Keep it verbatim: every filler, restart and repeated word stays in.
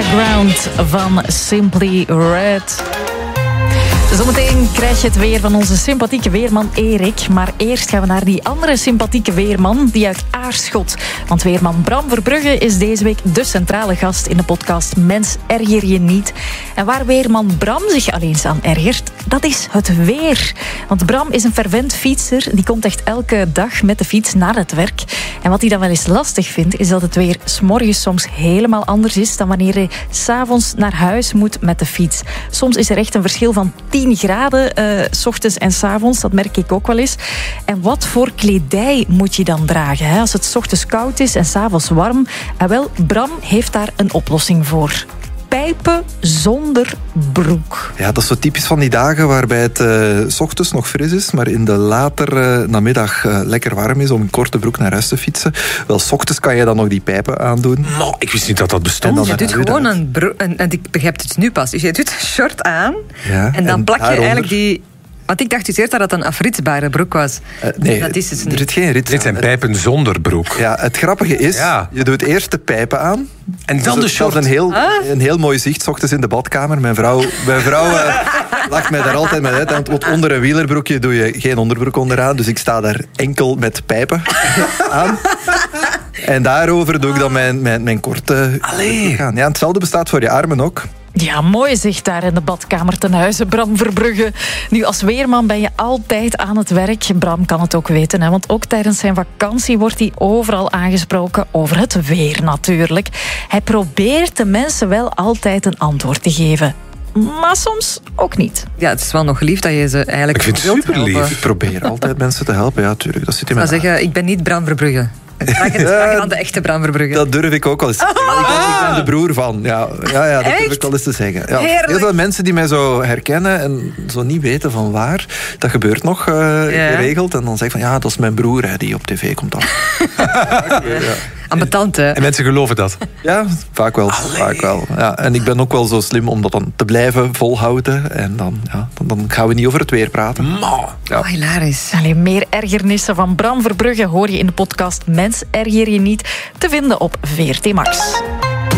Underground van Simply Red. Zometeen krijg je het weer van onze sympathieke weerman Erik. Maar eerst gaan we naar die andere sympathieke weerman, die uit Aarschot. Want weerman Bram Verbrugge is deze week de centrale gast in de podcast Mens, erger je niet. En waar weerman Bram zich al eens aan ergert, dat is het weer. Want Bram is een fervent fietser. Die komt echt elke dag met de fiets naar het werk. En wat hij dan wel eens lastig vindt, is dat het weer 's morgens soms helemaal anders is dan wanneer hij 's avonds naar huis moet met de fiets. Soms is er echt een verschil van tien graden, uh, 's ochtends en 's avonds. Dat merk ik ook wel eens. En wat voor kledij moet je dan dragen, hè? Als het 's ochtends koud is en 's avonds warm? En wel, Bram heeft daar een oplossing voor. Pijpen zonder broek. Ja, dat is zo typisch van die dagen waarbij het uh, 's ochtends nog fris is, maar in de later uh, namiddag uh, lekker warm is om een korte broek naar huis te fietsen. Wel, 's ochtends kan je dan nog die pijpen aandoen. Nou, ik wist niet dat dat bestond. Je doet gewoon een broek, en, en ik begrijp het nu pas. Dus je doet een short aan ja, en dan en plak je daaronder... eigenlijk die... Want ik dacht dus eerst dat het een afritsbare broek was. Uh, nee, dat is het niet. Er zit geen rits Dit zijn aan. pijpen zonder broek. Ja, het grappige is, Ja. je doet eerst de pijpen aan. En dan Dus de short. Dat is een heel, Ah. een heel mooi zicht, 's ochtends in de badkamer. Mijn vrouw, mijn vrouw uh, lacht mij daar altijd mee uit. Want onder een wielerbroekje doe je geen onderbroek onderaan. Dus ik sta daar enkel met pijpen aan. En daarover doe ik dan mijn, mijn, mijn korte... Allee. Gaan. Ja, hetzelfde bestaat voor je armen ook. Ja, mooi zicht daar in de badkamer ten huize, Bram Verbrugge. Nu, als weerman ben je altijd aan het werk. Bram kan het ook weten, hè, want ook tijdens zijn vakantie wordt hij overal aangesproken over het weer natuurlijk. Hij probeert de mensen wel altijd een antwoord te geven. Maar soms ook niet. Ja, het is wel nog lief dat je ze eigenlijk Ik vind het wilt superlief. helpen. Ik probeer altijd mensen te helpen. Ja, tuurlijk. Dat zit in Ik zou mijn zeggen, ik ben niet Bram Verbrugge. Ik vraag het vraag het aan de echte Bram Verbrugge. Dat durf ik ook wel eens te zeggen. Ik, ben, ik ben de broer van. Ja, ja, ja dat durf Echt? ik wel eens te zeggen. Ja, Heerlijk. heel veel mensen die mij zo herkennen en zo niet weten van waar. Dat gebeurt nog uh, Ja. geregeld. En dan zeg ik van ja, dat is mijn broer hè, die op tv komt af. ja. Ambetant, hè? En mensen geloven dat. Ja, vaak wel. Vaak wel. Ja, en ik ben ook wel zo slim om dat dan te blijven volhouden. En dan, ja, dan, dan gaan we niet over het weer praten. Ja. Oh, hilarisch. Allee, meer ergernissen van Bram Verbrugge hoor je in de podcast Mens, erger je niet, te vinden op V R T Max.